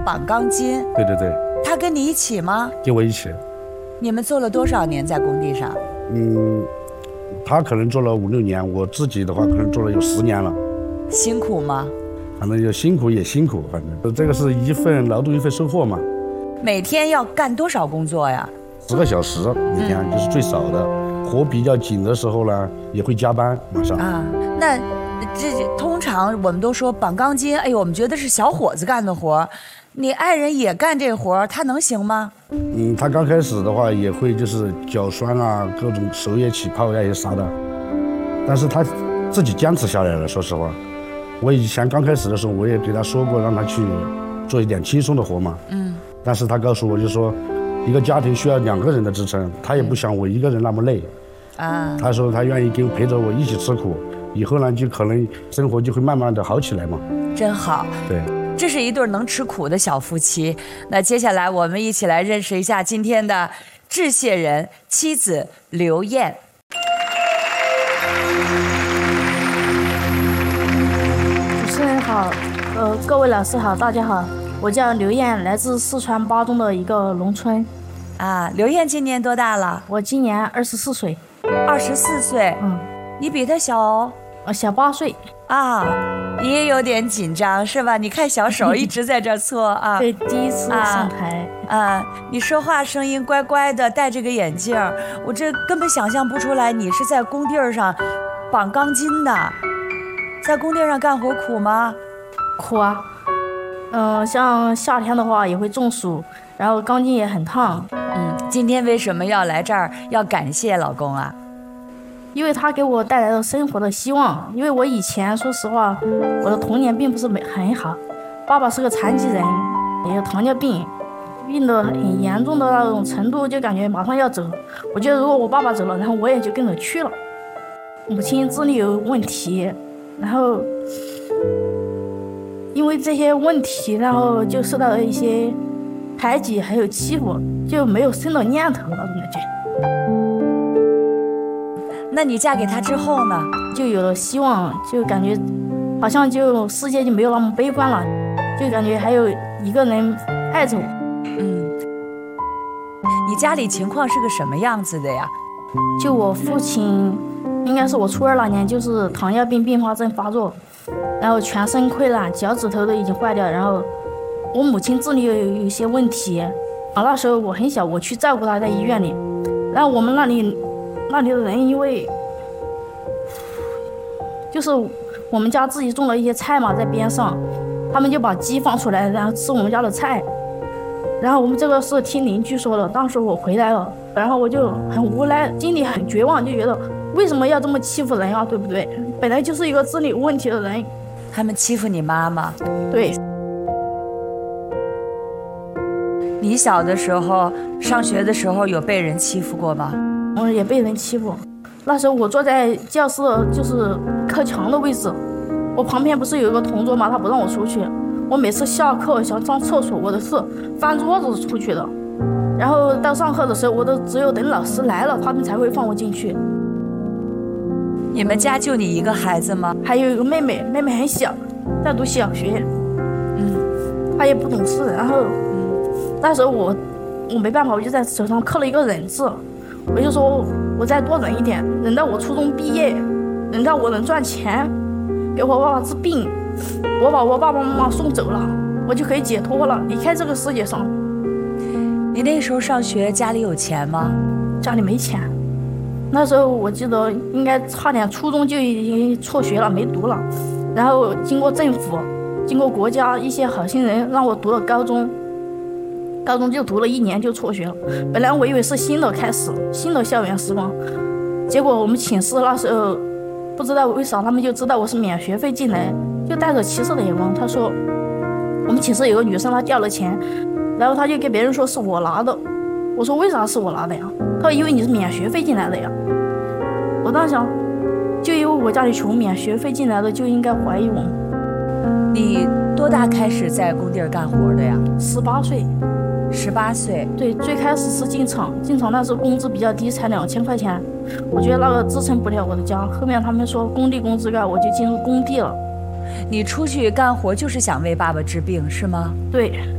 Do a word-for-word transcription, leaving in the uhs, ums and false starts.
绑钢筋。 对对对。 他跟你一起吗？ 跟我一起。 你们做了多少年在工地上？ 嗯，他可能做了五六年，我自己的话可能做了有十年了。 辛苦吗？ 反正有辛苦也辛苦，反正这个是一份劳动一份收获嘛。 每天要干多少工作呀？ 十个小时每天，嗯、就是最少的。活比较紧的时候呢，也会加班晚上。 啊，那这通常我们都说绑钢筋，哎呦，我们觉得是小伙子干的活。你爱人也干这活，他能行吗？ 嗯，他刚开始的话也会就是脚酸啊，各种手也起泡呀也啥的，但是他自己坚持下来了。说实话，我以前刚开始的时候，我也给他说过，让他去做一点轻松的活嘛。嗯。但是他告诉我，就说一个家庭需要两个人的支撑，他也不想我一个人那么累。啊。他说他愿意跟陪着我一起吃苦，以后呢就可能生活就会慢慢的好起来嘛。 真好。 对。 这是一对能吃苦的小夫妻。那接下来我们一起来认识一下今天的致谢人妻子刘艳。 主持人好，呃，各位老师好，大家好，我叫刘艳，来自四川巴中的一个农村。 啊，刘艳今年多大了？ 我今年二十四岁。 二十四岁？嗯，你比他小哦。 呃，小八岁。 啊，你也有点紧张是吧？你看小手一直在这搓啊。 对，第一次上台。 啊, 啊，你说话声音乖乖的，戴着个眼镜，我这根本想象不出来你是在工地上绑钢筋的。在工地上干活苦吗？ 苦啊。嗯、呃，像夏天的话也会中暑，然后钢筋也很烫。 嗯，今天为什么要来这儿要感谢老公啊？ 因为他给我带来了生活的希望。因为我以前说实话，我的童年并不是很好，爸爸是个残疾人，也有糖尿病，病得很严重的那种程度，就感觉马上要走。我觉得如果我爸爸走了，然后我也就跟着去了。母亲智力有问题，然后因为这些问题，然后就受到了一些排挤还有欺负，就没有生的念头那种感觉。 那你嫁给他之后呢？ 就有了希望，就感觉好像就世界就没有那么悲观了，就感觉还有一个人爱着我。 嗯，你家里情况是个什么样子的呀？ 就我父亲，应该是我初二那年，就是糖尿病并发症发作，然后全身溃烂，脚趾头都已经坏掉，然后我母亲智力有有一些问题啊，那时候我很小，我去照顾她在医院里，然后我们那里。那里的人因为就是我们家自己种了一些菜嘛，在边上，他们就把鸡放出来，然后吃我们家的菜。然后我们这个是听邻居说的，当时我回来了，然后我就很无奈，心里很绝望，就觉得为什么要这么欺负人啊，对不对？本来就是一个智力有问题的人。 他们欺负你妈妈？ 对。 你小的时候上学的时候有被人欺负过吗？ 嗯，也被人欺负。那时候我坐在教室就是靠墙的位置，我旁边不是有一个同桌吗？他不让我出去。我每次下课想上厕所，我都是翻桌子出去的。然后到上课的时候，我都只有等老师来了，他们才会放我进去。 你们家就你一个孩子吗？ 还有一个妹妹，妹妹很小，在读小学。嗯，她也不懂事。然后，嗯，那时候我我没办法，我就在手上刻了一个忍字。我就说我再多忍一点，忍到我初中毕业，忍到我能赚钱给我爸爸治病，我把我爸爸妈妈送走了，我就可以解脱了，离开这个世界上。 你那时候上学家里有钱吗？ 家里没钱，那时候我记得应该差点初中就已经辍学了，没读了。然后经过政府经过国家一些好心人让我读了高中，高中就读了一年就辍学了。本来我以为是新的开始，新的校园时光，结果我们寝室那时候不知道为啥他们就知道我是免学费进来，就带着歧视的眼光。他说我们寝室有个女生她掉了钱，然后她就给别人说是我拿的。我说为啥是我拿的呀？他说因为你是免学费进来的呀。我当时想，就因为我家里穷，免学费进来的就应该怀疑我。 你多大开始在工地干活的呀？ 十八岁。 十八岁， 对，最开始是进厂，进厂那时候工资比较低，才两千块钱，我觉得那个支撑不了我的家。后面他们说工地工资高，我就进入工地了。 你出去干活就是想为爸爸治病是吗？ 对。